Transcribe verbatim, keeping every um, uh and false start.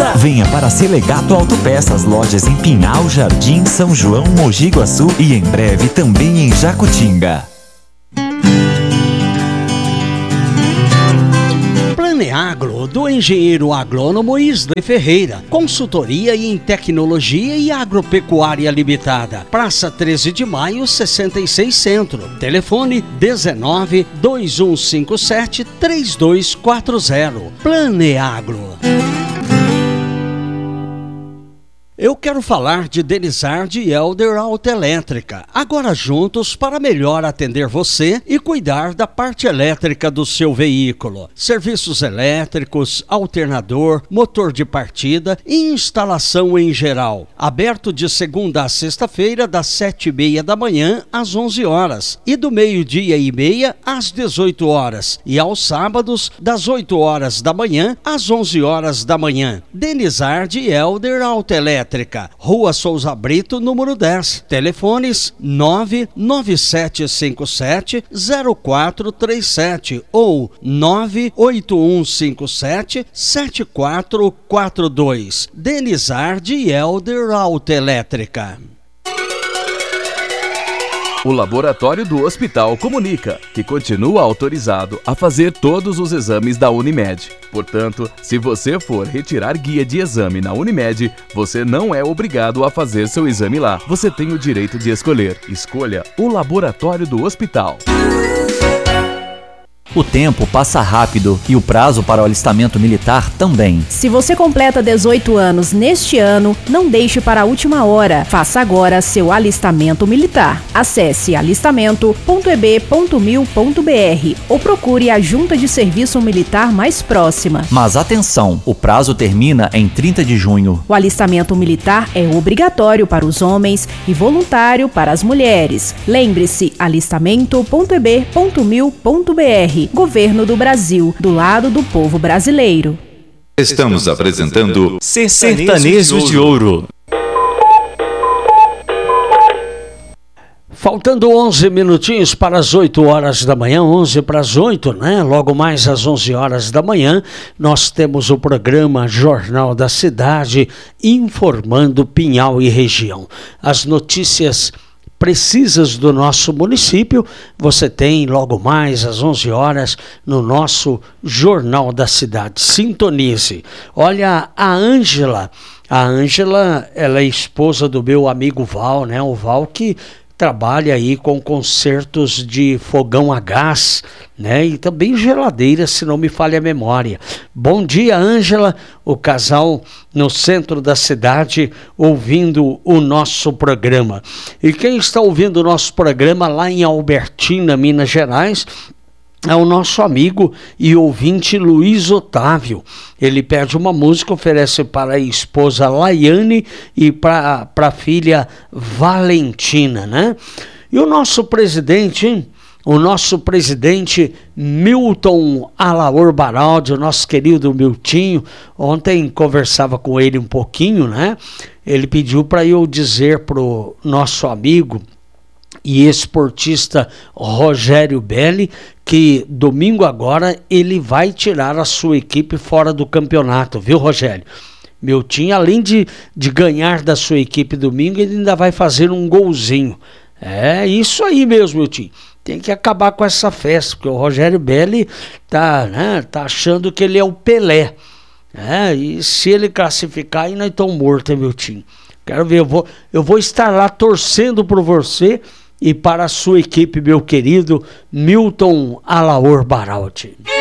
compra. Venha para Selegato Autopeças, lojas em Pinhal, Jardim, São João, Mogi Guaçu e em breve também em Jacutinga. Planeagro, do engenheiro agrônomo Isley Ferreira. Consultoria em tecnologia e agropecuária limitada. Praça treze de maio, sessenta e seis Centro. Telefone dezenove, dois um cinco sete, três dois quatro zero. Planeagro. Eu quero falar de Denizard e Elder Autoelétrica, agora juntos para melhor atender você e cuidar da parte elétrica do seu veículo. Serviços elétricos, alternador, motor de partida e instalação em geral. Aberto de segunda a sexta-feira, das sete e meia da manhã às onze horas e do meio-dia e meia às dezoito horas e aos sábados das oito horas da manhã às onze horas da manhã. Denizard e Elder Autoelétrica. Rua Souza Brito, número dez. Telefones nove nove sete cinco sete zero quatro três sete ou nove oito um cinco sete sete quatro quatro dois. Denizard e Elder Autoelétrica. O Laboratório do Hospital comunica que continua autorizado a fazer todos os exames da Unimed. Portanto, se você for retirar guia de exame na Unimed, você não é obrigado a fazer seu exame lá. Você tem o direito de escolher. Escolha o Laboratório do Hospital. O tempo passa rápido e o prazo para o alistamento militar também. Se você completa dezoito anos neste ano, não deixe para a última hora. Faça agora seu alistamento militar. Acesse alistamento ponto e b ponto mil ponto b r ou procure a Junta de Serviço Militar mais próxima. Mas atenção, o prazo termina em trinta de junho. O alistamento militar é obrigatório para os homens e voluntário para as mulheres. Lembre-se, alistamento ponto e b ponto mil ponto b r. Governo do Brasil, do lado do povo brasileiro. Estamos apresentando Sertanejos de Ouro. Faltando onze minutinhos para as oito horas da manhã, onze para as oito, né? Logo mais às onze horas da manhã, nós temos o programa Jornal da Cidade, informando Pinhal e região. As notícias precisas do nosso município, você tem logo mais às onze horas no nosso Jornal da Cidade. Sintonize. Olha, a Ângela, a Ângela, ela é esposa do meu amigo Val, né? O Val que trabalha aí com consertos de fogão a gás, né? E também geladeira, se não me falha a memória. Bom dia, Ângela, o casal no centro da cidade ouvindo o nosso programa. E quem está ouvindo o nosso programa lá em Albertina, Minas Gerais, é o nosso amigo e ouvinte Luiz Otávio. Ele pede uma música, oferece para a esposa Laiane e para a filha Valentina, né? E o nosso presidente, hein? O nosso presidente Milton Alaor Baraldi, o nosso querido Miltinho, ontem conversava com ele um pouquinho, né? Ele pediu para eu dizer para o nosso amigo e esportista Rogério Belli que domingo agora ele vai tirar a sua equipe fora do campeonato, viu, Rogério? Miltinho, além de, de ganhar da sua equipe domingo, ele ainda vai fazer um golzinho. É isso aí mesmo, Miltinho. Tem que acabar com essa festa, porque o Rogério Belli tá, né, tá achando que ele é o Pelé. É, e se ele classificar, aí nós estamos mortos, hein, Miltinho? Quero ver, eu vou, eu vou estar lá torcendo por você e para a sua equipe, meu querido Milton Alaor Baraldi.